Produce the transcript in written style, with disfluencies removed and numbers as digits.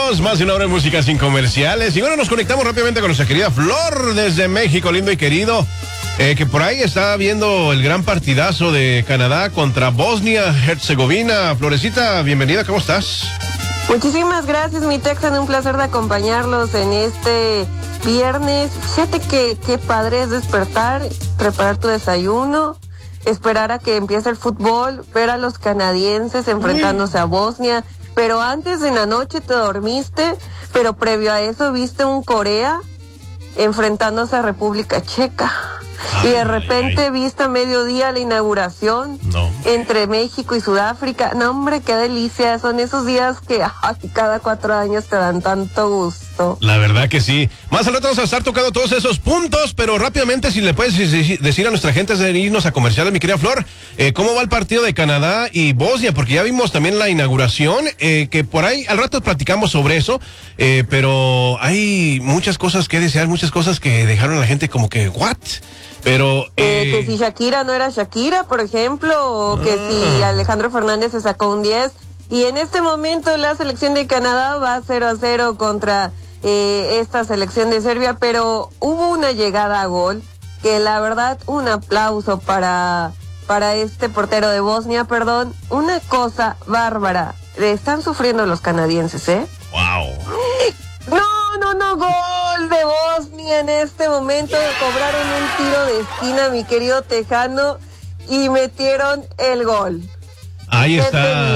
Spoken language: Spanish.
Continuamos, más de una hora de música sin comerciales. Y bueno, nos conectamos rápidamente con nuestra querida Flor desde México, lindo y querido. Que por ahí está viendo el gran partidazo de Canadá contra Bosnia-Herzegovina. Florecita, bienvenida, ¿cómo estás? Muchísimas gracias, mi Texan, un placer de acompañarlos en este viernes. Fíjate que qué padre es despertar, preparar tu desayuno, esperar a que empiece el fútbol, ver a los canadienses enfrentándose a Bosnia, pero antes en la noche te dormiste, pero previo a eso viste un Corea enfrentándose a República Checa. Y de repente viste a mediodía la inauguración entre México y Sudáfrica. No, hombre, qué delicia. Son esos días que cada 4 años te dan tanto gusto. La verdad que sí. Más al rato vamos a estar tocando todos esos puntos, pero rápidamente, si le puedes decir a nuestra gente de irnos a comerciales, mi querida Flor, ¿cómo va el partido de Canadá y Bosnia? Porque ya vimos también la inauguración, que por ahí al rato platicamos sobre eso, pero hay muchas cosas que desear, muchas cosas que dejaron a la gente como que, ¿what? Pero que si Shakira no era Shakira, por ejemplo, o que si Alejandro Fernández se sacó un 10. Y en este momento la selección de Canadá va 0-0 contra esta selección de Serbia, pero hubo una llegada a gol que la verdad un aplauso para este portero de Bosnia, una cosa bárbara. Están sufriendo los canadienses, ¿eh? Wow. No, gol de Bosnia en este momento. Cobraron un tiro de esquina, mi querido Tejano, y metieron el gol. Ahí está.